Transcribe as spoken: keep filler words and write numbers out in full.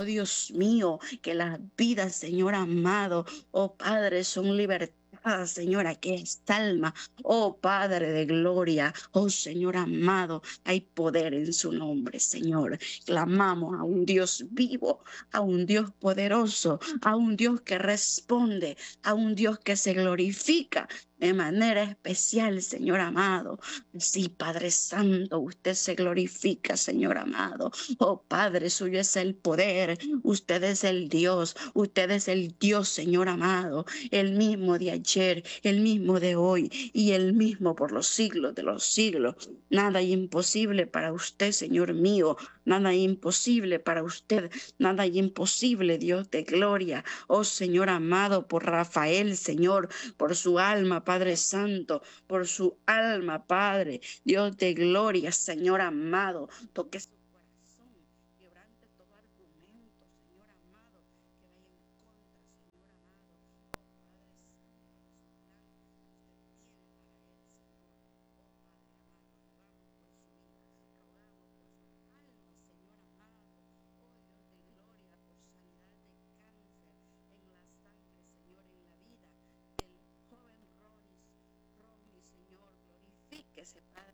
Oh Dios mío, que las vidas, Señor amado, oh Padre, son libertadas. Señor, aquí esta alma, oh Padre de gloria, oh Señor amado, hay poder en su nombre, Señor. Clamamos a un Dios vivo, a un Dios poderoso, a un Dios que responde, a un Dios que se glorifica de manera especial, Señor amado. Sí, Padre Santo, usted se glorifica, Señor amado. Oh Padre, suyo es el poder, usted es el Dios, usted es el Dios, Señor amado, el mismo de ayer, el mismo de hoy y el mismo por los siglos de los siglos. Nada es imposible para usted, Señor mío, nada es imposible para usted, nada es imposible, Dios de gloria. Oh Señor amado, por Rafael, Señor, por su alma, Padre Santo, por su alma, Padre, Dios de gloria, Señor amado, toque su corazón, quebrante todo argumento, Señor amado, que vaya en contra, Señor amado, oh Padre Santo, de su plan que usted tiene para él, Señor, oh Padre amado, rogamos por su vida, rogamos por su alma, Señor amado, oh Dios de gloria, por sanidad de cáncer en la sangre, Señor, en la vida del joven Ronis, Romy, Señor, glorifíquese, Padre